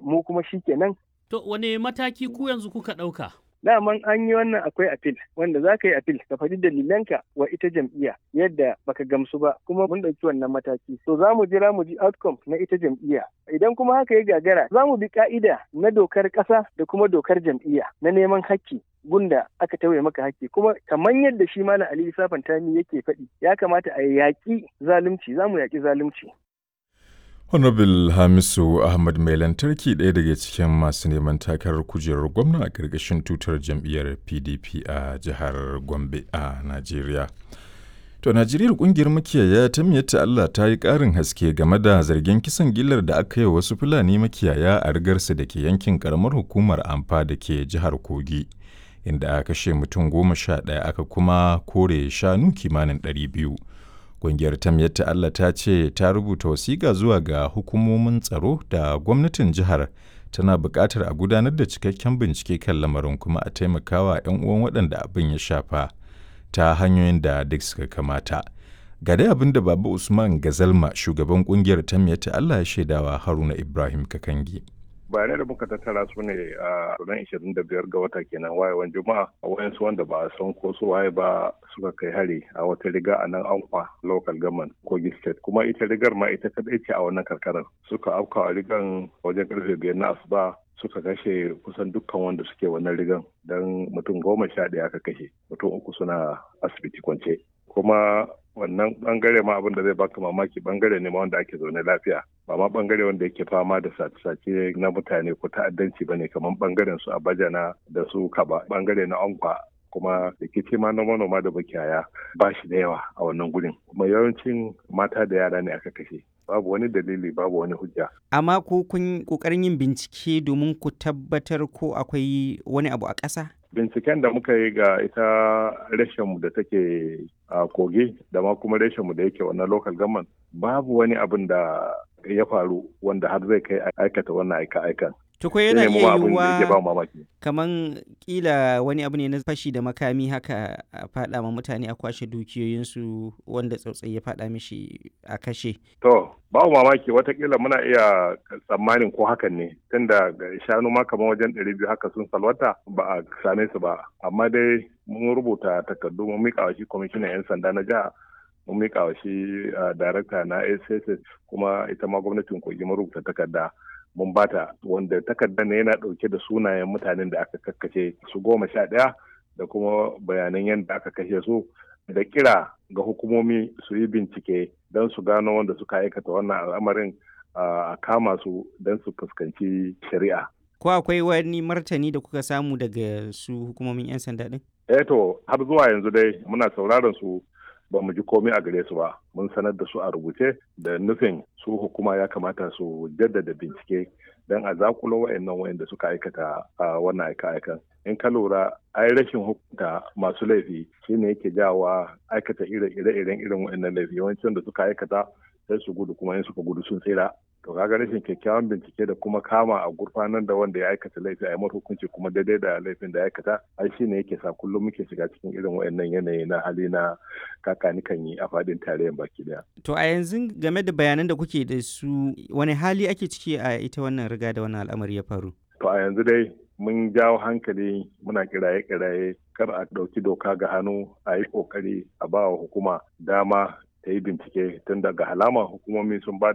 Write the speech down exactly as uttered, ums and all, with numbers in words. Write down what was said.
mu kuma shikenan. To wane mataki ku yanzu kuka ɗauka? Daman an yi wannan akwai appeal wanda za ka yi appeal ka faɗi dalilanka wa ita jam'iyya yadda baka gamsu ba kuma mun ɗauki wannan mataki. So za mu jira mu ji outcome na ita jam'iyya. Idan kuma haka ya gagara za mu bi ka'ida na dokar ƙasa da kuma dokar jam'iyya na neman hakki gunda aka tauye maka hakki kuma kamar yadda shi Malam Ali Isa Fantami yake faɗi ya kamata a yaƙi zalunci za mu yaƙi zalunci. Honorable Hamisu Ahmad mai lantarki ɗaya daga cikin masu neman takarar kujerar gwamna a ƙarƙashin tutar jam'iyyar P D P a jihar Gombe a Najeriya. To Najeriyar ƙungiyar makiyaya ta miyatta Allah ta yi ƙarin haske game da zargin kisan gillar da aka yi wasu Fulani makiyaya a rigarsu da ke yankin ƙaramar hukumar Amfa da ke jihar Kogi, inda aka kashe mutum goma sha ɗaya aka kuma kore shanu kimanin ɗari biyu. Ƙungiyar Tamiyar Allah ta ce ta rubuta wasiƙa zuwa ga hukumomin tsaro da gwamnatin jihar tana buƙatar a gudanar da cikakken bincike kan lamarin kuma a taimakawa 'yan uwan waɗanda abin ya shafa ta hanyoyin da duk suka kamata. Ga dai abin da Baba Usman Gazalma shugaban ƙungiyar Tamiyar Allah ya shaidawa Haruna Ibrahim Kakangi. Bayanai da muka tattara su ne a ranar ishirin da biyar ga wata kenan wayewan juma'a a wayansu wanda ba a san ko su waye ba suka kai hari a wata riga a nan Ankwa local government Kogi state kuma ita rigar ma ita kadai ce a wannan karkarar suka afka a rigan wajen karfe biyar na asuba suka kashe kusan dukkan wanda suke wannan rigan dan mutum goma sha ɗaya aka kashe mutum uku suna asibiti kwance kuma wannan bangare ma abin da zai baka mamaki bangare ne ma wanda ake zaune lafiya ba ma bangare wanda yake fama da sace-sace na mutane ko ta'addanci ba ne kamar bangaren su Abajana da su Kaba bangare na Ankwa kuma rikici ma na manoma da makiyaya ba shi da yawa a wannan gurin kuma yawancin mata da yara ne aka kashe babu wani dalili babu wani hujja. Amma ko kun kokarin yin bincike domin ku tabbatar ko akwai wani abu a ƙasa? Binciken da muka yi ga ita reshenmu da take a Kogi da ma kuma reshenmu da yake wannan local government babu wani abin da ya faru wanda har zai kai aikata wannan aika-aikan. Tuko yana iya yiwuwa kaman kila wani abu ne na fashi da makami haka a faɗa ma mutane a kwashe dukiyoyinsu wanda tsautsayi ya faɗa mishi a kashe. To, babu mamaki watakila muna iya tsammanin ko hakan ne tunda shanu ma kamar wajen ɗari biyu haka sun salwata ba a same su ba. Amma dai mun rubuta takardu mun miƙa wa shi kwamishinan 'yan sanda na jiha mun miƙa wa shi darakta na S S S kuma ita ma gwamnatin Kogi mun rubuta takarda. mun bata wanda takardar yana ɗauke da sunayen mutanen da aka kakkace su goma sha ɗaya da kuma bayanan yadda aka kashe su da kira ga hukumomi su yi bincike don su gano wanda suka aikata wannan al'amarin a kama su don su fuskanci shari'a. Ko akwai wani martani da kuka samu daga su hukumomin 'yan sanda ɗin? Eh to har zuwa yanzu dai muna sauraron su ba mu ji komai a gare su ba mun sanar da su a rubuce da nufin su hukuma ya kamata su jaddada bincike don a zakulo wa'annan wa'anda suka aikata a wannan aika-aikan in ka lura ai rashin hukunta masu laifi shine yake jawa aikata ire-iren irin wa'annan laifi yawancin da suka aikata sai su gudu kuma in suka gudu sun tsira to kaga rashin kyakkyawan bincike da kuma kama a gurfanar da wanda ya aikata laifi a yi hukunci kuma daidai da laifin da ya aikata ai shine yake sa kullum muke shiga cikin irin wayannan yanayi na hali na kakani kan yi a fadin tarayyar baki daya. To a yanzu game da bayanan da kuke da su wani hali ake ciki a ita wannan riga da wannan al'amari ya faru? To a yanzu dai mun jawo hankali muna kiraye-kiraye kar a ɗauki doka ga hannu a yi ƙoƙari a ba wa hukuma dama ta yi bincike tun daga alama hukumomi sun ba